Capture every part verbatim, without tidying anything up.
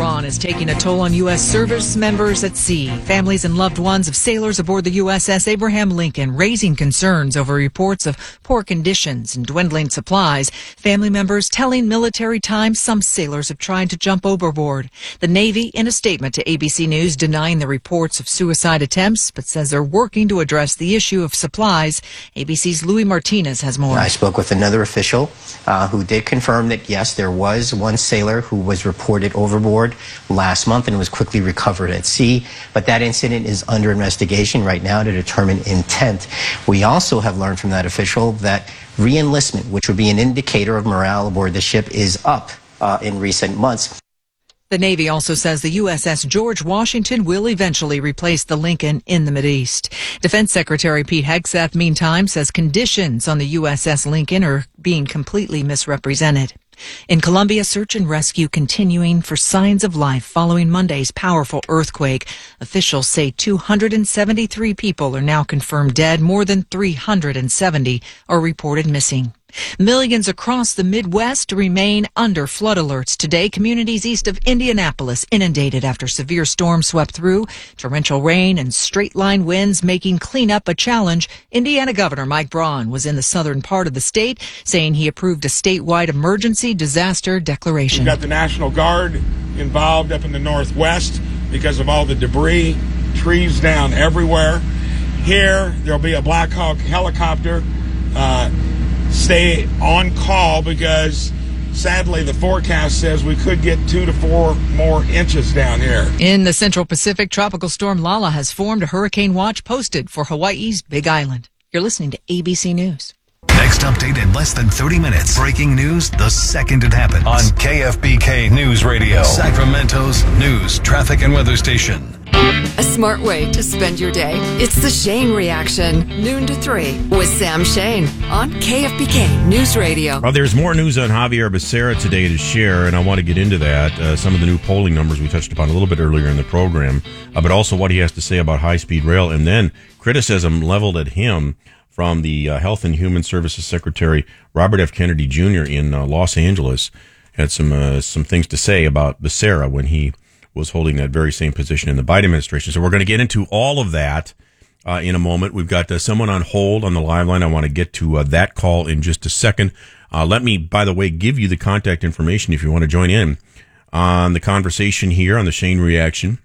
Braun is taking a toll on U S service members at sea. Families and loved ones of sailors aboard the U S S Abraham Lincoln raising concerns over reports of poor conditions and dwindling supplies. Family members telling Military Times some sailors have tried to jump overboard. The Navy, in a statement to A B C News, denying the reports of suicide attempts, but says they're working to address the issue of supplies. A B C's Louis Martinez has more. I spoke with another official uh, who did confirm that, yes, there was one sailor who was reported overboard last month and was quickly recovered at sea. But that incident is under investigation right now to determine intent. We also have learned from that official that re-enlistment, which would be an indicator of morale aboard the ship, is up uh, in recent months. The Navy also says the U S S George Washington will eventually replace the Lincoln in the Mideast. Defense Secretary Pete Hegseth, meantime, says conditions on the U S S Lincoln are being completely misrepresented. In Colombia, search and rescue continuing for signs of life following Monday's powerful earthquake. Officials say two hundred seventy-three people are now confirmed dead. More than three hundred seventy are reported missing. Millions across the Midwest remain under flood alerts today. Communities east of Indianapolis inundated after severe storms swept through. Torrential rain and straight-line winds making cleanup a challenge. Indiana Governor Mike Braun was in the southern part of the state, saying he approved a statewide emergency disaster declaration. We've got the National Guard involved up in the northwest because of all the debris, trees down everywhere. Here, there'll be a Black Hawk helicopter. Uh, Stay on call because, sadly, the forecast says we could get two to four more inches down here. In the Central Pacific, Tropical Storm Lala has formed. A hurricane watch posted for Hawaii's Big Island. You're listening to A B C News. Next update in less than thirty minutes. Breaking news the second it happens. On K F B K News Radio, Sacramento's news, traffic, and weather station. A smart way to spend your day. It's the Shane Reaction, noon to three, with Sam Shane on K F B K News Radio. Well, there's more news on Javier Becerra today to share, and I want to get into that. Uh, some of the new polling numbers we touched upon a little bit earlier in the program, uh, but also what he has to say about high-speed rail, and then criticism leveled at him from the uh, Health and Human Services Secretary Robert F. Kennedy Junior in uh, Los Angeles. Had some uh, some things to say about Becerra when he was holding that very same position in the Biden administration. So we're going to get into all of that uh, in a moment. We've got uh, someone on hold on the live line. I want to get to uh, that call in just a second. Uh, let me, by the way, give you the contact information if you want to join in on the conversation here on the Shane Reaction.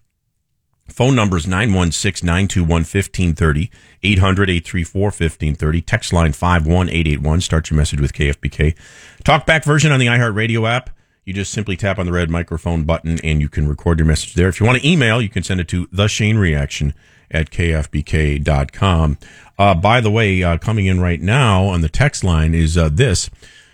Phone number is nine one six, nine two one, one five three zero, eight hundred, eight three four, one five three zero. Text line five one eight eight one. Start your message with K F B K. Talkback version on the iHeartRadio app. You just simply tap on the red microphone button and you can record your message there. If you want to email, you can send it to the Shane Reaction at K F B K dot com. Uh, by the way, uh, coming in right now on the text line is uh, this.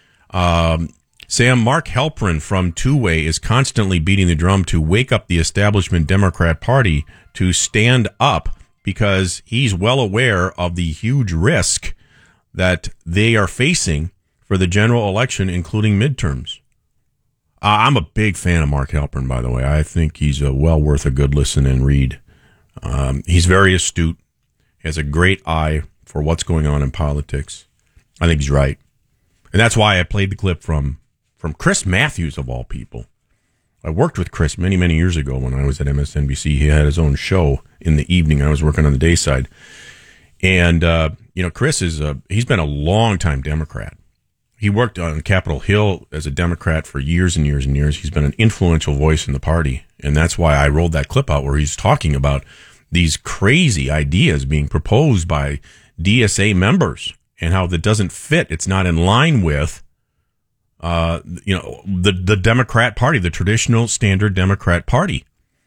Um, Sam, Mark Halperin from Two-Way is constantly beating the drum to wake up the establishment Democrat Party to stand up because he's well aware of the huge risk that they are facing for the general election, including midterms. Uh, I'm a big fan of Mark Halperin, by the way. I think he's uh, well worth a good listen and read. Um, he's very astute, has a great eye for what's going on in politics. I think he's right. And that's why I played the clip from, from Chris Matthews, of all people. I worked with Chris many, many years ago when I was at M S N B C. He had his own show in the evening. I was working on the day side. And, uh, you know, Chris is a, he's been a long-time Democrat. He worked on Capitol Hill as a Democrat for years and years and years. He's been an influential voice in the party. And that's why I rolled that clip out where he's talking about these crazy ideas being proposed by D S A members and how that doesn't fit. It's not in line with, uh, you know, the, the Democrat Party, the traditional standard Democrat Party.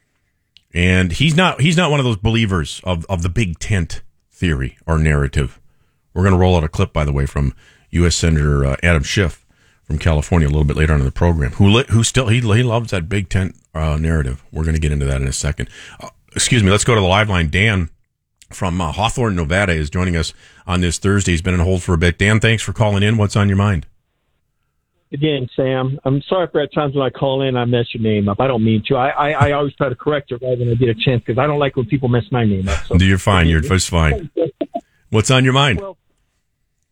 And he's not, he's not one of those believers of, of the big tent theory or narrative. We're going to roll out a clip, by the way, from U S Senator uh, Adam Schiff from California a little bit later on in the program, who li- who still, he, he loves that big tent uh, narrative. We're going to get into that in a second. Uh, excuse me, let's go to the live line. Dan from uh, Hawthorne, Nevada is joining us on this Thursday. He's been on hold for a bit. Dan, thanks for calling in. What's on your mind? Again, Sam, I'm sorry for at times when I call in, I mess your name up. I don't mean to. I, I, I always try to correct it right when I get a chance because I don't like when people mess my name up. So. You're fine. You're just fine. What's on your mind? Well,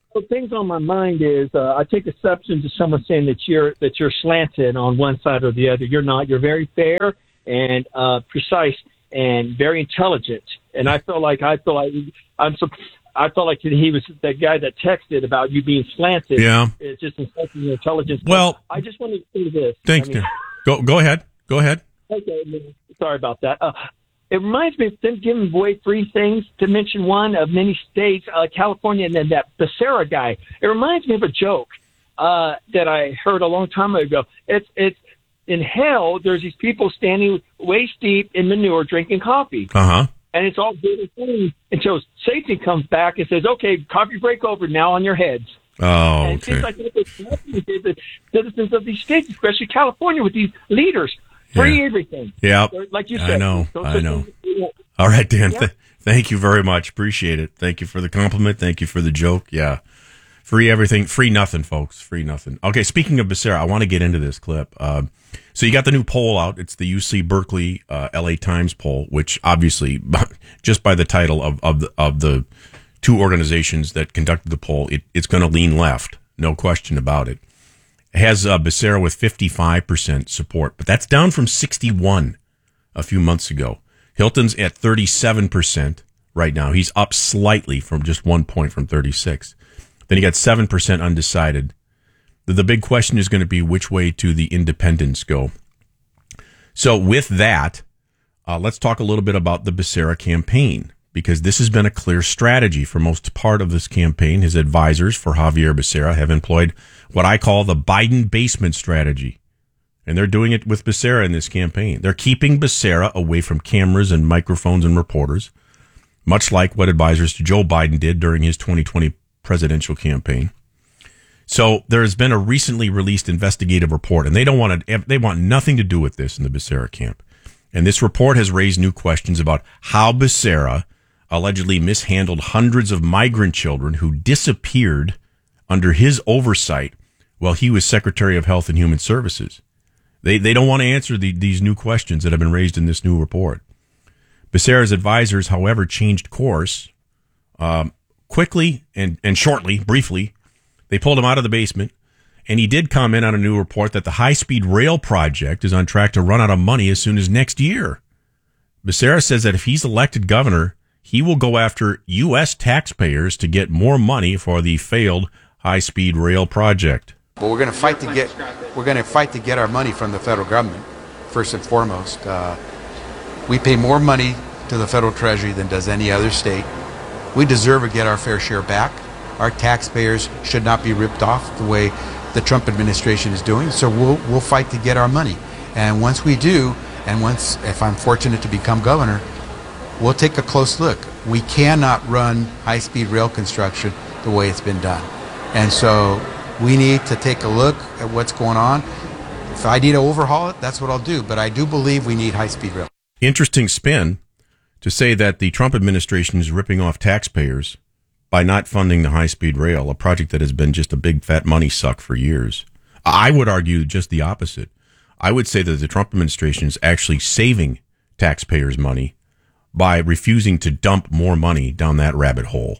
the things on my mind is uh, I take exception to someone saying that you're that you're slanted on one side or the other. You're not. You're very fair and uh, precise and very intelligent. And I feel like I feel like I'm. I felt like he was that guy that texted about you being slanted. Yeah, it's just insulting your intelligence. Well, I just wanted to say this. Thanks, I mean, Dan. Go go ahead. Go ahead. Okay, sorry about that. Uh, it reminds me of them giving away free things, to mention one of many states, uh, California, and then that Becerra guy. It reminds me of a joke uh, that I heard a long time ago. It's it's in hell. There's these people standing waist deep in manure, drinking coffee. Uh huh. And it's all good and fine until Satan comes back and says, "Okay, coffee break over now on your heads." Oh, and okay. it seems like the citizens of these states, especially California, with these leaders, free yeah. everything. Yeah, like you said. I know. So I know. All right, Dan. Yeah. Th- thank you very much. Appreciate it. Thank you for the compliment. Thank you for the joke. Yeah, free everything. Free nothing, folks. Free nothing. Okay. Speaking of Becerra, I want to get into this clip. Uh, So you got the new poll out. It's the U C Berkeley uh, L A Times poll, which obviously, just by the title of, of the of the two organizations that conducted the poll, it, it's going to lean left, no question about it. It has uh, Becerra with fifty-five percent support, but that's down from sixty-one a few months ago. Hilton's at thirty-seven percent right now. He's up slightly from just one point from thirty-six. Then you got seven percent undecided. The big question is going to be which way do the independents go. So with that, uh, let's talk a little bit about the Becerra campaign, because this has been a clear strategy for most part of this campaign. His advisors for Javier Becerra have employed what I call the Biden basement strategy. And they're doing it with Becerra in this campaign. They're keeping Becerra away from cameras and microphones and reporters, much like what advisors to Joe Biden did during his twenty twenty presidential campaign. So there has been a recently released investigative report, and they don't want to, they want nothing to do with this in the Becerra camp. And this report has raised new questions about how Becerra allegedly mishandled hundreds of migrant children who disappeared under his oversight while he was Secretary of Health and Human Services. They they don't want to answer the, these new questions that have been raised in this new report. Becerra's advisors, however, changed course um, quickly and, and shortly, briefly. They pulled him out of the basement, and he did comment on a new report that the high-speed rail project is on track to run out of money as soon as next year. Becerra says that if he's elected governor, he will go after U S taxpayers to get more money for the failed high-speed rail project. But we're going to fight to get we're going to fight to get our money from the federal government first and foremost. Uh, we pay more money to the federal treasury than does any other state. We deserve to get our fair share back. Our taxpayers should not be ripped off the way the Trump administration is doing. So we'll we'll fight to get our money. And once we do, and once, if I'm fortunate to become governor, we'll take a close look. We cannot run high-speed rail construction the way it's been done. And so we need to take a look at what's going on. If I need to overhaul it, that's what I'll do. But I do believe we need high-speed rail. Interesting spin to say that the Trump administration is ripping off taxpayers by not funding the high-speed rail, a project that has been just a big fat money suck for years. I would argue just the opposite. I would say that the Trump administration is actually saving taxpayers' money by refusing to dump more money down that rabbit hole.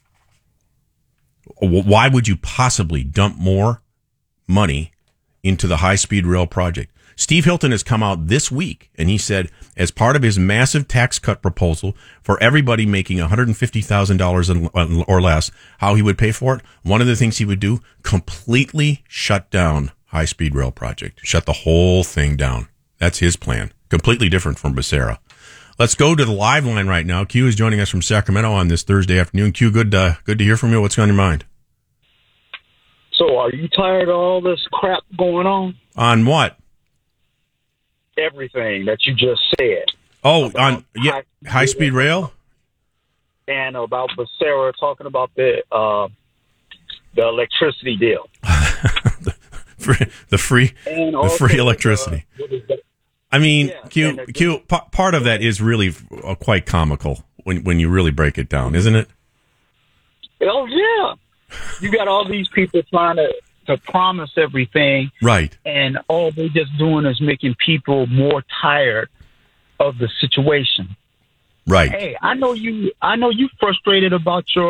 Why would you possibly dump more money into the high-speed rail project? Steve Hilton has come out this week, and he said, as part of his massive tax cut proposal for everybody making one hundred fifty thousand dollars or less, how he would pay for it, one of the things he would do, completely shut down high-speed rail project. Shut the whole thing down. That's his plan. Completely different from Becerra. Let's go to the live line right now. Q is joining us from Sacramento on this Thursday afternoon. Q, good, uh, good to hear from you. What's on your mind? So are you tired of all this crap going on? On what? Everything that you just said. Oh, on yeah, high, high speed rail, and about Becerra talking about the uh, the electricity deal, the free, the free, and the free electricity. Uh, I mean, yeah, Q, the, Q. P- part of that is really uh, quite comical when when you really break it down, isn't it? Oh yeah, you got all these people trying to. to promise everything. Right. And all they're just doing is making people more tired of the situation. Right. Hey, I know you I know you frustrated about your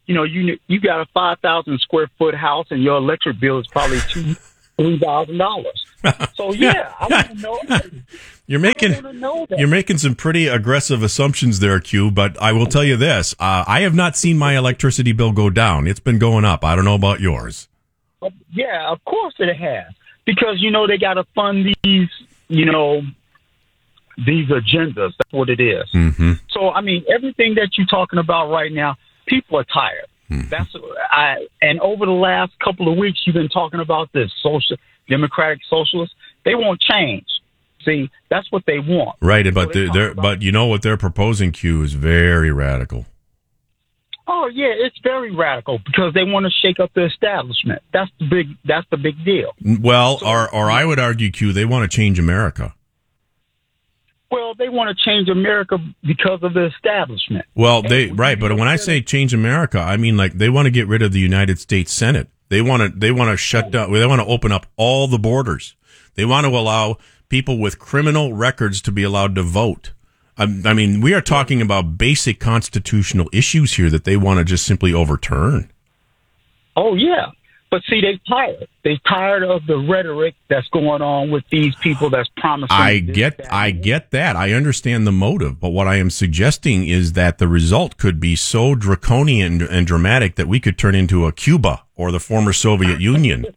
you know, you you got a five thousand square foot house and your electric bill is probably two, three thousand dollars. So yeah, I want to know. You're making you're making some pretty aggressive assumptions there, Q. But I will tell you this: uh, I have not seen my electricity bill go down. It's been going up. I don't know about yours. Yeah, of course it has, because you know they got to fund these, you know, these agendas. That's what it is. Mm-hmm. So I mean, everything that you're talking about right now, people are tired. Mm-hmm. That's I. And over the last couple of weeks, you've been talking about this social. Democratic Socialists, they won't change. See, that's what they want. Right, so but they they're, they're but you know what they're proposing, Q, is very radical. Oh yeah, it's very radical because they want to shake up the establishment. That's the big. That's the big deal. Well, so, or or I would argue, Q, they want to change America. Well, they want to change America because of the establishment. Well, they right, but when I say change America, I mean like they want to get rid of the United States Senate. They want to they want to shut down. They want to open up all the borders. They want to allow people with criminal records to be allowed to vote. I, I mean, we are talking about basic constitutional issues here that they want to just simply overturn. Oh yeah, but see, they tired. They tired of the rhetoric that's going on with these people that's promising. I get, this, I get that. I understand the motive, but what I am suggesting is that the result could be so draconian and dramatic that we could turn into a Cuba or the former Soviet Union.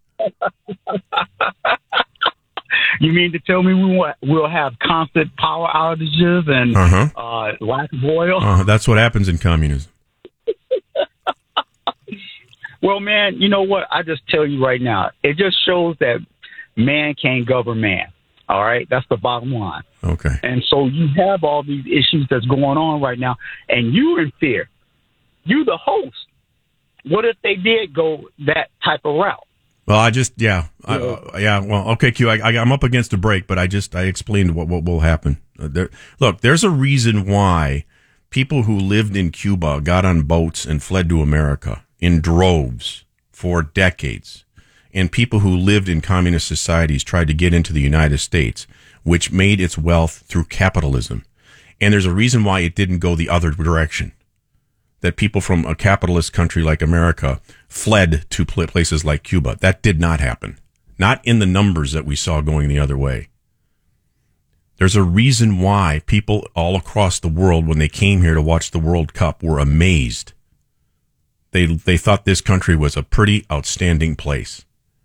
You mean to tell me we will, we'll have constant power outages and uh-huh. uh, lack of oil? Uh, that's what happens in communism. Well, man, you know what? I just tell you right now, it just shows that man can't govern man. All right? That's the bottom line. Okay. And so you have all these issues that's going on right now, and you're in fear. You the host. What if they did go that type of route? Well, I just, yeah. I, uh, yeah, well, okay, Q, I, I, I'm up against a break, but I just, I explained what, what will happen. Uh, there, look, there's a reason why people who lived in Cuba got on boats and fled to America in droves for decades. And people who lived in communist societies tried to get into the United States, which made its wealth through capitalism. And there's a reason why it didn't go the other direction. That people from a capitalist country like America fled to places like Cuba. That did not happen. Not in the numbers that we saw going the other way. There's a reason why people all across the world, when they came here to watch the World Cup, were amazed. They they thought this country was a pretty outstanding place.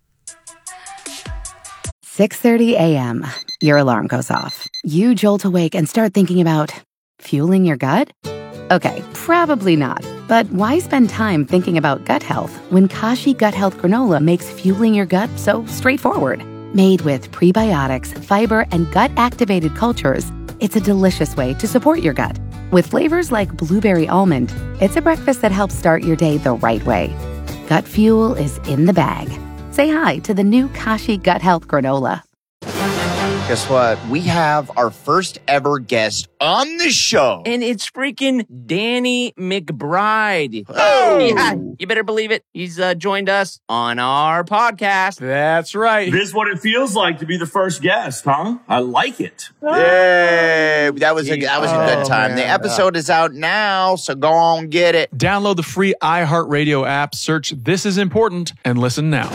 six thirty a.m. Your alarm goes off. You jolt awake and start thinking about fueling your gut? Okay, probably not. But why spend time thinking about gut health when Kashi Gut Health Granola makes fueling your gut so straightforward? Made with prebiotics, fiber, and gut-activated cultures, it's a delicious way to support your gut. With flavors like blueberry almond, it's a breakfast that helps start your day the right way. Gut fuel is in the bag. Say hi to the new Kashi Gut Health Granola. Guess what? We have our first ever guest on the show. And it's freaking Danny McBride. Oh! Yeah, you better believe it. He's uh, joined us on our podcast. That's right. This is what it feels like to be the first guest, huh? I like it. Yay! That was a, that was a good Oh, time. man. The episode is out now, so go on, get it. Download the free iHeartRadio app, search This Is Important, and listen now.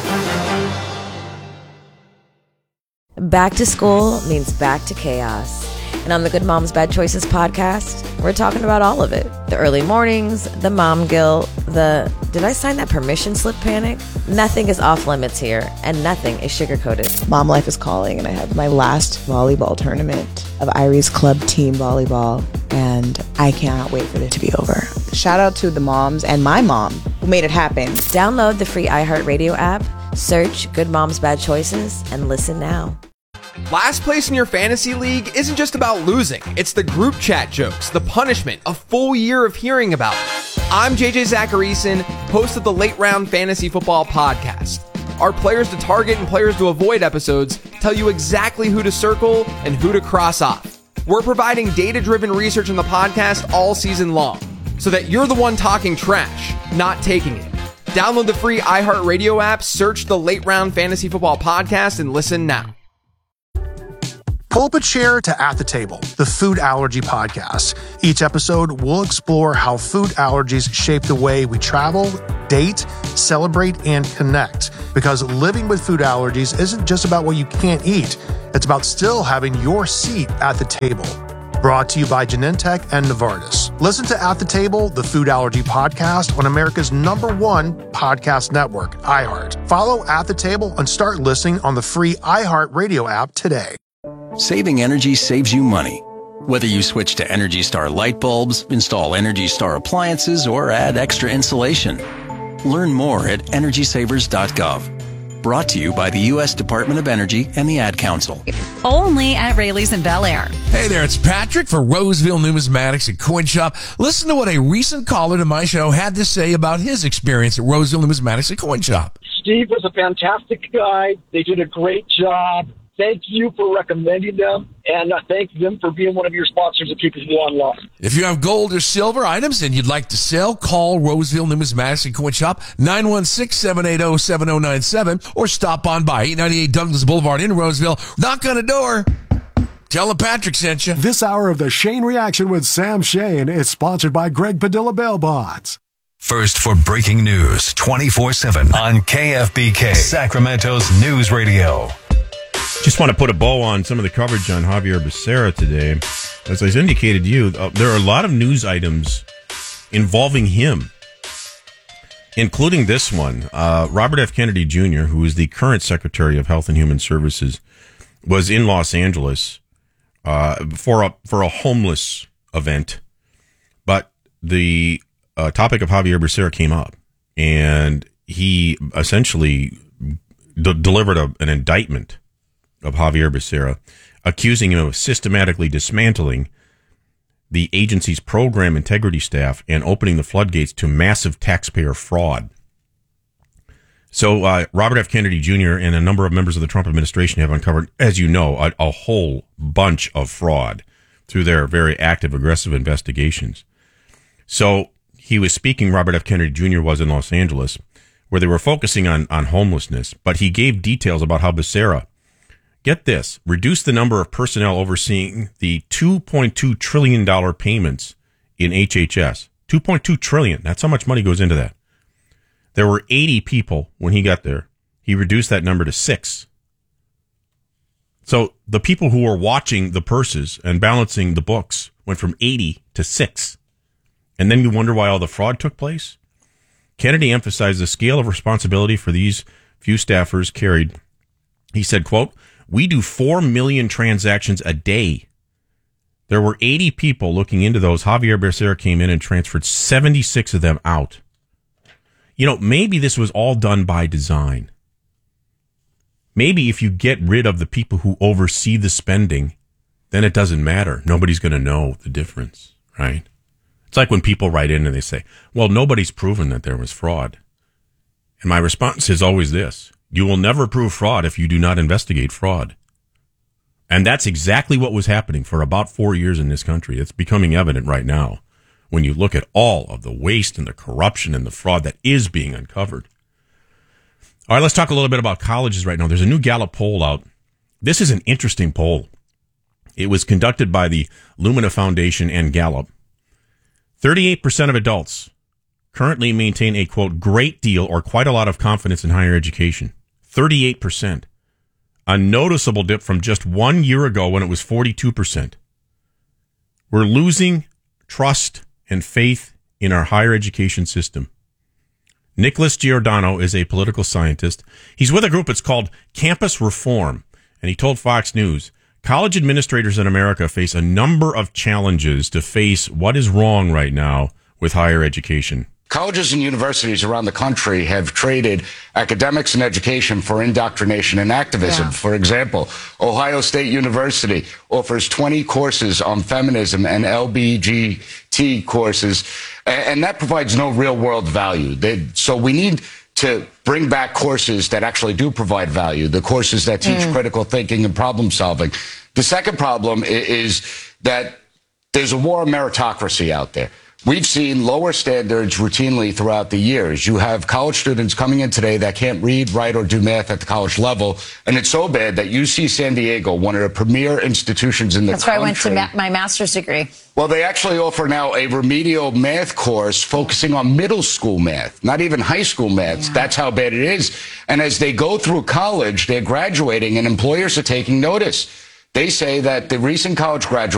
Back to school means back to chaos. And on the Good Moms Bad Choices podcast, we're talking about all of it. The early mornings, the mom guilt, the did I sign that permission slip panic? Nothing is off limits here, and nothing is sugar-coated. Mom life is calling, and I have my last volleyball tournament of Irie's club team volleyball, and I cannot wait for it to be over. Shout out to the moms and my mom who made it happen. Download the free iHeartRadio app, search Good Moms Bad Choices, and listen now. Last place in your fantasy league isn't just about losing. It's the group chat jokes, the punishment, a full year of hearing about it. I'm J J Zacharyson, host of the Late Round Fantasy Football Podcast. Our Players to Target and Players to Avoid episodes tell you exactly who to circle and who to cross off. We're providing data-driven research in the podcast all season long, so that you're the one talking trash, not taking it. Download the free iHeartRadio app, search the Late Round Fantasy Football Podcast, and listen now. Pull up a chair to At the Table, the food allergy podcast. Each episode, we'll explore how food allergies shape the way we travel, date, celebrate, and connect. Because living with food allergies isn't just about what you can't eat. It's about still having your seat at the table. Brought to you by Genentech and Novartis. Listen to At the Table, the food allergy podcast on America's number one podcast network, iHeart. Follow At the Table and start listening on the free iHeart Radio app today. Saving energy saves you money. Whether you switch to Energy Star light bulbs, install Energy Star appliances, or add extra insulation. Learn more at energy savers dot gov. Brought to you by the U S Department of Energy and the Ad Council. Only at Rayleigh's in Bel Air. Hey there, it's Patrick for Roseville Numismatics and Coin Shop. Listen to what a recent caller to my show had to say about his experience at Roseville Numismatics and Coin Shop. Steve was a fantastic guy. They did a great job. Thank you for recommending them, and uh, thank them for being one of your sponsors of Keepers One Law. If you have gold or silver items and you'd like to sell, call Roseville Numismatics and Coin Shop, nine one six, seven eight zero, seven zero nine seven, or stop on by eight ninety-eight Douglas Boulevard in Roseville. Knock on the door. Tell them Patrick sent you. This hour of the Shane Reaction with Sam Shane is sponsored by Greg Padilla Bail Bonds. First for breaking news twenty-four seven on K F B K, Sacramento's News Radio. Just want to put a bow on some of the coverage on Javier Becerra today. As I indicated to you, uh, there are a lot of news items involving him, including this one. Uh, Robert F. Kennedy Junior, who is the current Secretary of Health and Human Services, was in Los Angeles uh, for a for a homeless event, but the uh, topic of Javier Becerra came up, and he essentially d- delivered a, an indictment of Javier Becerra, accusing him of systematically dismantling the agency's program integrity staff and opening the floodgates to massive taxpayer fraud. So uh, Robert F. Kennedy Junior and a number of members of the Trump administration have uncovered, as you know, a, a whole bunch of fraud through their very active, aggressive investigations. So he was speaking, Robert F. Kennedy Junior was in Los Angeles, where they were focusing on, on homelessness, but he gave details about how Becerra, get this, reduced the number of personnel overseeing the two point two trillion dollars payments in H H S. two point two trillion dollars. That's how much money goes into that. There were eighty people when he got there. He reduced that number to six. So the people who were watching the purses and balancing the books went from eighty to six. And then you wonder why all the fraud took place? Kennedy emphasized the scale of responsibility for these few staffers carried. He said, quote, "We do four million transactions a day. There were eighty people looking into those. Javier Becerra came in and transferred seventy-six of them out." You know, maybe this was all done by design. Maybe if you get rid of the people who oversee the spending, then it doesn't matter. Nobody's going to know the difference, right? It's like when people write in and they say, well, nobody's proven that there was fraud. And my response is always this: you will never prove fraud if you do not investigate fraud. And that's exactly what was happening for about four years in this country. It's becoming evident right now when you look at all of the waste and the corruption and the fraud that is being uncovered. All right, let's talk a little bit about colleges right now. There's a new Gallup poll out. This is an interesting poll. It was conducted by the Lumina Foundation and Gallup. thirty-eight percent of adults currently maintain a, quote, great deal or quite a lot of confidence in higher education. thirty-eight percent. A noticeable dip from just one year ago when it was forty-two percent. We're losing trust and faith in our higher education system. Nicholas Giordano is a political scientist. He's with a group that's called Campus Reform, and he told Fox News, college administrators in America face a number of challenges to face what is wrong right now with higher education. Colleges and universities around the country have traded academics and education for indoctrination and activism. Yeah. For example, Ohio State University offers twenty courses on feminism and L G B T courses, and that provides no real-world value. They, so we need to bring back courses that actually do provide value, the courses that teach mm. critical thinking and problem solving. The second problem is that there's a war of meritocracy out there. We've seen lower standards routinely throughout the years. You have college students coming in today that can't read, write, or do math at the college level. And it's so bad that U C San Diego, one of the premier institutions in the That's country. That's where I went to ma- my master's degree. Well, they actually offer now a remedial math course focusing on middle school math, not even high school math. Yeah. That's how bad it is. And as they go through college, they're graduating and employers are taking notice. They say that the recent college graduates